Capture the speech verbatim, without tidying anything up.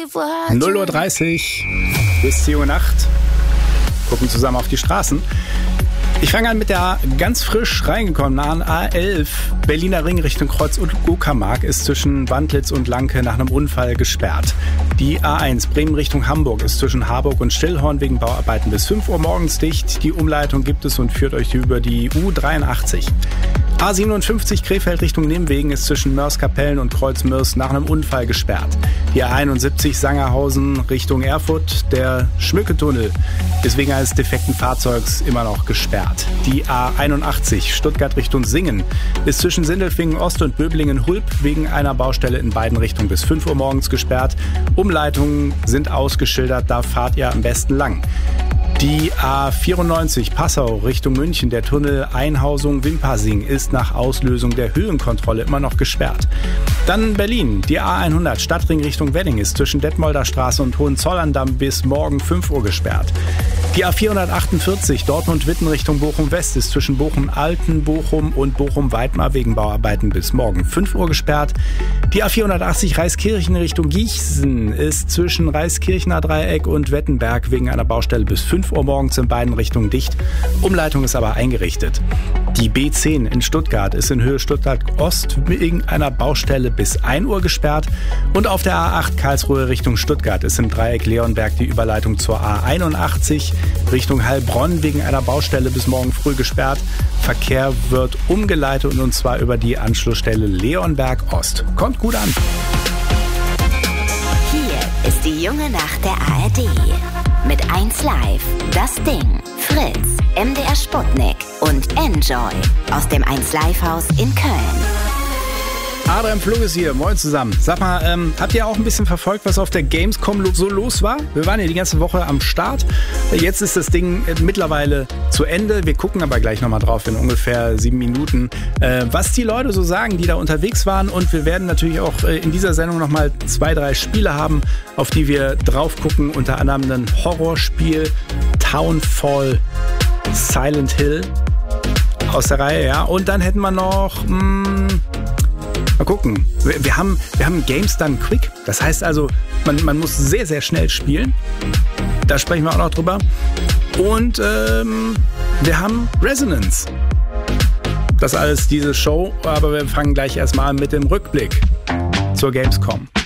null Uhr dreißig bis zehn Uhr Nacht. Gucken zusammen auf die Straßen. Ich fange an mit der ganz frisch reingekommenen A elf. Berliner Ring Richtung Kreuz und Uckermark ist zwischen Wandlitz und Lanke nach einem Unfall gesperrt. Die A eins Bremen Richtung Hamburg ist zwischen Harburg und Stillhorn wegen Bauarbeiten bis fünf Uhr morgens dicht. Die Umleitung gibt es und führt euch über die U dreiundachtzig. A siebenundfünfzig Krefeld Richtung Nimwegen ist zwischen Mörs-Kapellen und Kreuz-Mörs nach einem Unfall gesperrt. Die A einundsiebzig Sangerhausen Richtung Erfurt, der Schmücketunnel, ist wegen eines defekten Fahrzeugs immer noch gesperrt. Die A einundachtzig Stuttgart Richtung Singen ist zwischen Sindelfingen Ost und Böblingen-Hulp wegen einer Baustelle in beiden Richtungen bis fünf Uhr morgens gesperrt. Umleitungen sind ausgeschildert, da fahrt ihr am besten lang. Die A vierundneunzig Passau Richtung München, der Tunnel Einhausung-Wimpassing ist nach Auslösung der Höhenkontrolle immer noch gesperrt. Dann Berlin, die A hundert Stadtring Richtung Wedding ist zwischen Detmolder Straße und Hohenzollern-Damm bis morgen fünf Uhr gesperrt. Die A vierhundertachtundvierzig Dortmund-Witten Richtung Bochum-West ist zwischen Bochum-Alten, Bochum und Bochum-Weidmar wegen Bauarbeiten bis morgen fünf Uhr gesperrt. Die A vierhundertachtzig Reiskirchen Richtung Gießen ist zwischen Reiskirchener Dreieck und Wettenberg wegen einer Baustelle bis fünf Uhr morgens in beiden Richtungen dicht. Umleitung ist aber eingerichtet. Die B zehn in Stuttgart ist in Höhe Stuttgart-Ost wegen einer Baustelle bis ein Uhr gesperrt. Und auf der A acht Karlsruhe Richtung Stuttgart ist im Dreieck Leonberg die Überleitung zur A einundachtzig Richtung Heilbronn wegen einer Baustelle bis morgen früh gesperrt. Verkehr wird umgeleitet und zwar über die Anschlussstelle Leonberg Ost. Kommt gut an. Hier ist die junge Nacht der A R D. Mit eins Live, das Ding, Fritz, M D R Sputnik und Enjoy aus dem eins Live Haus in Köln. Adrian Flug ist hier, moin zusammen. Sag mal, ähm, habt ihr auch ein bisschen verfolgt, was auf der Gamescom so los war? Wir waren ja die ganze Woche am Start. Jetzt ist das Ding mittlerweile zu Ende. Wir gucken aber gleich nochmal drauf in ungefähr sieben Minuten, äh, was die Leute so sagen, die da unterwegs waren. Und wir werden natürlich auch äh, in dieser Sendung nochmal zwei, drei Spiele haben, auf die wir drauf gucken. Unter anderem ein Horrorspiel, Townfall Silent Hill aus der Reihe, ja. Und dann hätten wir noch... Mh, Mal gucken. Wir, wir, haben, wir haben Games Done Quick. Das heißt also, man, man muss sehr, sehr schnell spielen. Da sprechen wir auch noch drüber. Und ähm, wir haben Resonance. Das alles diese Show. Aber wir fangen gleich erstmal mit dem Rückblick zur Gamescom.